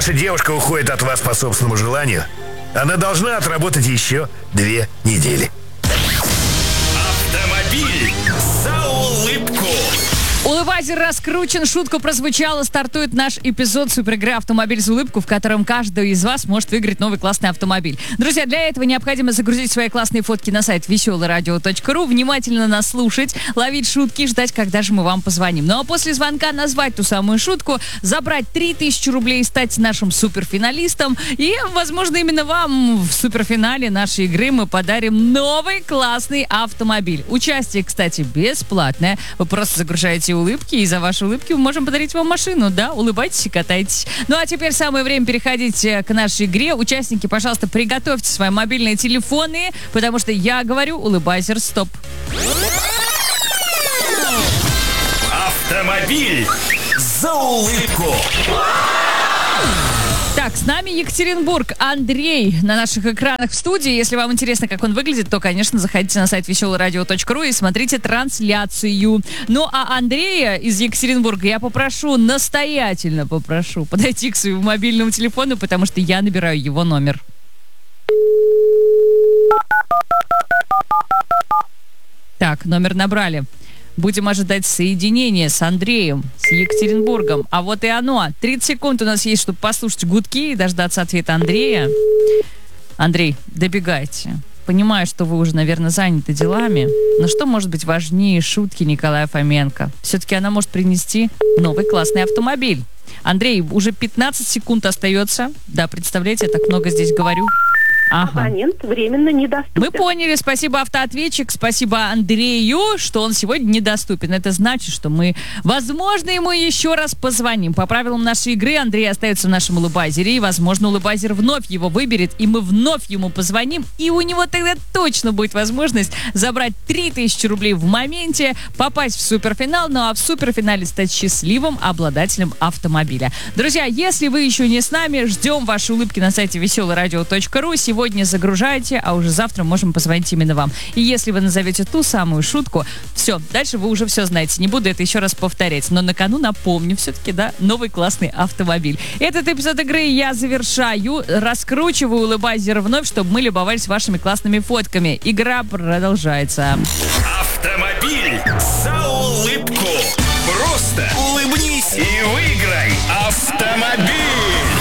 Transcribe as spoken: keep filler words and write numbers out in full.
ваша девушка уходит от вас по собственному желанию, она должна отработать еще две недели. Автомобиль за улыбку. Улыбайзер раскручен, шутка прозвучала, стартует наш эпизод суперигры «Автомобиль за улыбку», в котором каждый из вас может выиграть новый классный автомобиль. Друзья, для этого необходимо загрузить свои классные фотки на сайт веселое радио точка ру, внимательно нас слушать, ловить шутки и ждать, когда же мы вам позвоним. Ну а после звонка назвать ту самую шутку, забрать три тысячи рублей и стать нашим суперфиналистом. И, возможно, именно вам в суперфинале нашей игры мы подарим новый классный автомобиль. Участие, кстати, бесплатное. Вы просто загружаете улыбки, и за ваши улыбки мы можем подарить вам машину, да? Улыбайтесь и катайтесь. Ну а теперь самое время переходить к нашей игре. Участники, пожалуйста, приготовьте свои мобильные телефоны, потому что я говорю улыбайзер стоп. Автомобиль за улыбку. Так, с нами Екатеринбург. Андрей на наших экранах в студии. Если вам интересно, как он выглядит, то, конечно, заходите на сайт веселое радио точка ру и смотрите трансляцию. Ну, а Андрея из Екатеринбурга я попрошу, настоятельно попрошу, подойти к своему мобильному телефону, потому что я набираю его номер. Так, номер набрали. Будем ожидать соединения с Андреем, с Екатеринбургом. А вот и оно. тридцать секунд у нас есть, чтобы послушать гудки и дождаться ответа Андрея. Андрей, добегайте. Понимаю, что вы уже, наверное, заняты делами. Но что может быть важнее шутки Николая Фоменко? Все-таки она может принести новый классный автомобиль. Андрей, уже пятнадцать секунд остается. Да, представляете, я так много здесь говорю. Ага. Абонент временно недоступен. Мы поняли. Спасибо, автоответчик. Спасибо Андрею, что он сегодня недоступен. Это значит, что мы, возможно, ему еще раз позвоним. По правилам нашей игры Андрей остается в нашем улыбайзере. И, возможно, улыбайзер вновь его выберет. И мы вновь ему позвоним. И у него тогда точно будет возможность забрать три тысячи рублей в моменте, попасть в суперфинал. Ну а в суперфинале стать счастливым обладателем автомобиля. Друзья, если вы еще не с нами, ждем ваши улыбки на сайте веселое радио точка ру. Сегодня загружайте, а уже завтра можем позвонить именно вам. И если вы назовете ту самую шутку, все, дальше вы уже все знаете. Не буду это еще раз повторять. Но на кону напомню все-таки, да, новый классный автомобиль. Этот эпизод игры я завершаю. Раскручиваю улыбайзер вновь, чтобы мы любовались вашими классными фотками. Игра продолжается. Автомобиль за улыбку. Просто улыбнись и выиграй автомобиль.